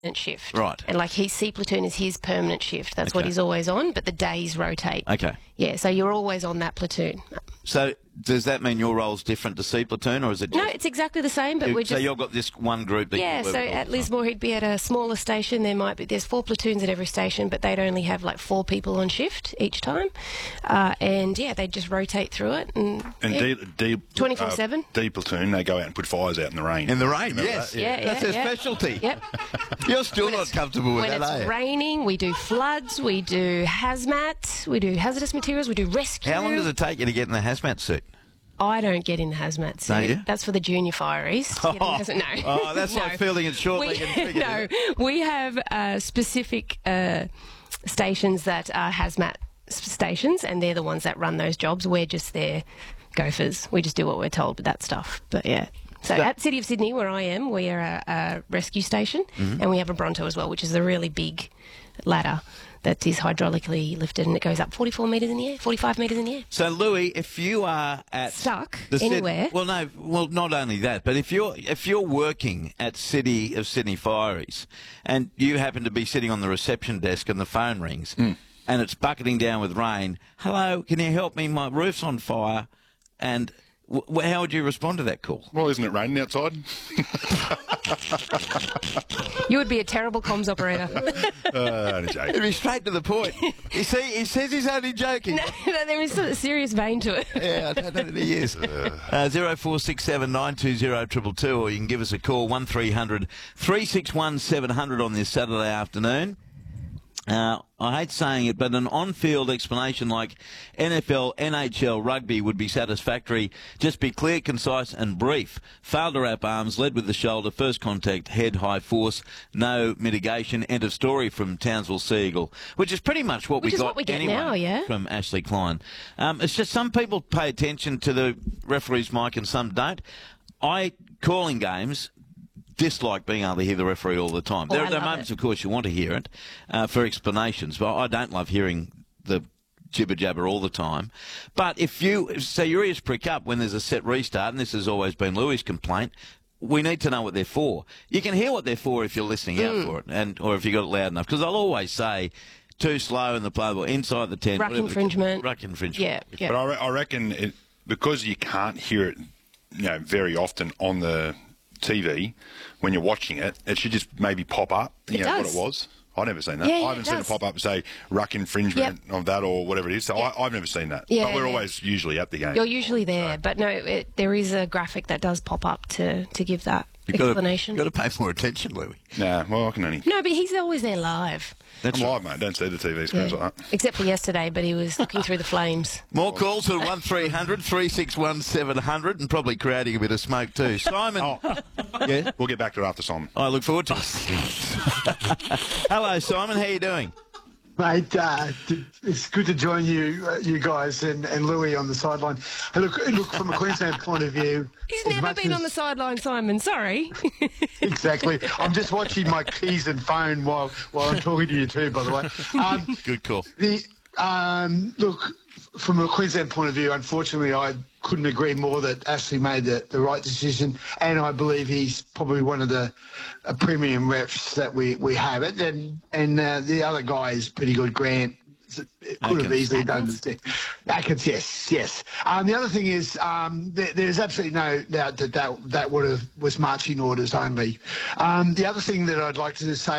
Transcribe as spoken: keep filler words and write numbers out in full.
shift. Right. And like his C platoon is his permanent shift. That's what Okay. he's always on, but the days rotate. Okay. Yeah, so you're always on that platoon. So does that mean your role's different to C platoon, or is it? No, Just, it's exactly the same, but we're so just... you've got this one group that Yeah, you work so with all at the time. Lismore he'd be at a smaller station. There might be there's four platoons at every station, but they'd only have like four people on shift each time, uh, and yeah, they'd just rotate through it and, And yeah, D, D, twenty-four seven. Uh, D platoon, they go out and put fires out in the rain. In the rain, Remember yes. that? Yeah, yeah, That's their yeah. specialty. Yep. You're still When not it's- comfortable with when that, are it's you? raining, we do floods, we do hazmat, we do hazardous materials, we do rescue. How long does it take you to get in the hazmat suit? I don't get in the hazmat suit. Don't you? That's for the junior fireys. to get in the hazmat- no. Oh, that's No. like feeling it short. We, leg and figure, no, is it? we have uh, specific uh, stations that are hazmat s- stations, and they're the ones that run those jobs. We're just their gophers. We just do what we're told with that stuff. But yeah. So So- at City of Sydney, where I am, we are a, a rescue station, Mm-hmm. and we have a Bronto as well, which is a really big ladder that is hydraulically lifted, and it goes up forty-four metres in the air, forty-five metres in the air. So, Louis, if you are at Stuck the Syd- anywhere. well, no, well, not only that, but if you're if you're working at City of Sydney Fireys, and you happen to be sitting on the reception desk and the phone rings, Mm. and it's bucketing down with rain, hello, can you help me? My roof's on fire, and w- how would you respond to that call? Well, isn't it raining outside? You would be a terrible comms operator. uh, only joking. It'd be straight to the point. You see, he says he's only joking. No, there is a serious vein to it. Yeah, I don't know that he is. Uh, zero four six seven nine two zero two two, or you can give us a call one three hundred three six one seven hundred on this Saturday afternoon. Uh, I hate saying it, but an on-field explanation like N F L, N H L, rugby would be satisfactory. Just be clear, concise and brief. Failed to wrap arms, led with the shoulder, first contact, head, high force, no mitigation. End of story from Townsville Seagull, which is pretty much what Which we is got what we get anyway now, yeah. from Ashley Klein. Um, it's just some people pay attention to the referee's mic and some don't. I, calling games, dislike being able to hear the referee all the time. Oh, there I are there are love moments, it. of course, you want to hear it uh, for explanations, but I don't love hearing the jibber jabber all the time. But if you, so your ears prick up when there's a set restart, and this has always been Louis' complaint, we need to know what they're for. You can hear what they're for if you're listening Mm. out for it, and or if you got it loud enough, because I'll always say too slow in the play ball, inside the ten. Ruck whatever the- infringement. Ruck infringement. Yeah, yeah. But I, re- I reckon it, because you can't hear it, you know, very often on the T V when you're watching it, it should just maybe pop up. You It know does. what it was. I've never seen that. Yeah, yeah, I haven't it seen it does. pop up and say ruck infringement of that or whatever it is. So I, I've never seen that. Yeah, but we're yeah. always usually at the game. You're usually there, but no, it, there is a graphic that does pop up to, to give that You've got to, explanation. got to pay more attention, Louis. Nah, well, I can only. No, but he's always there live. That's I'm right. live, mate. Don't see the T V screens Yeah. like that. Except for yesterday, but he was looking through the flames. More calls at one three hundred three six one seven hundred and probably creating a bit of smoke too. Simon. Oh, Yeah. we'll get back to it after Simon. I look forward to it. Hello, Simon. How you doing? Mate, uh, d- it's good to join you, uh, you guys, and, and Louis on the sideline. Hey, look, look, from a Queensland point of view, He's as never much been as- on the sideline, Simon. Sorry. Exactly. I'm just watching my keys and phone while while I'm talking to you too. By the way, um, Good call. the um, look from a Queensland point of view. Unfortunately, I couldn't agree more that Ashley made the, the right decision, and I believe he's probably one of the uh, premium refs that we, we have. And and, and uh, the other guy is pretty good, Grant. It could have Atkins. easily done this thing. Atkins, yes, yes. Um, the other thing is, um, there, there's absolutely no doubt that that, that would have was marching orders only. Um, the other thing that I'd like to say.